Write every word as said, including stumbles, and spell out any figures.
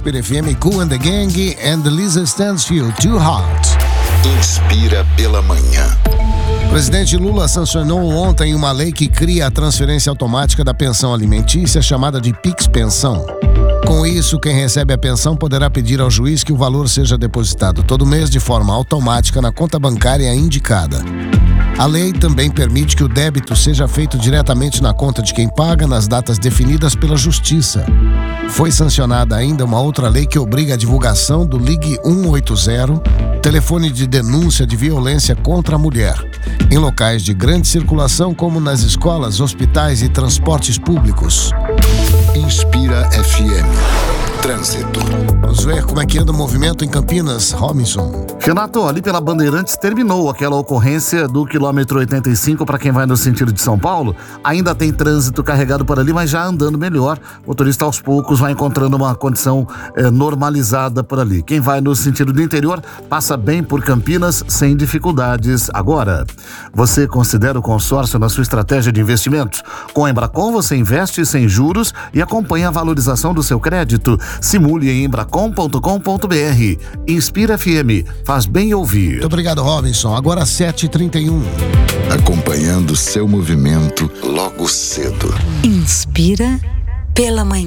Inspira F M, Kool and the Gang and Lisa Stansfield, Too Hot. Inspira pela manhã. O presidente Lula sancionou ontem uma lei que cria a transferência automática da pensão alimentícia, chamada de Pix Pensão. Com isso, quem recebe a pensão poderá pedir ao juiz que o valor seja depositado todo mês de forma automática na conta bancária indicada. A lei também permite que o débito seja feito diretamente na conta de quem paga nas datas definidas pela Justiça. Foi sancionada ainda uma outra lei que obriga a divulgação do Ligue cento e oitenta, telefone de denúncia de violência contra a mulher, em locais de grande circulação como nas escolas, hospitais e transportes públicos. Inspira F M. Trânsito. Vamos ver como é que anda o movimento em Campinas, Robinson. Renato, ali pela Bandeirantes terminou aquela ocorrência do quilômetro oitenta e cinco para quem vai no sentido de São Paulo. Ainda tem trânsito carregado por ali, mas já andando melhor. O motorista aos poucos vai encontrando uma condição eh, normalizada por ali. Quem vai no sentido do interior passa bem por Campinas sem dificuldades. Agora, você considera o consórcio na sua estratégia de investimentos? Com a Embracon você investe sem juros e acompanha a valorização do seu crédito. Simule em embracon ponto com ponto b r. Inspira F M. Faz bem ouvir. Muito obrigado, Robinson. Agora sete e trinta e um. Acompanhando seu movimento logo cedo. Inspira pela manhã.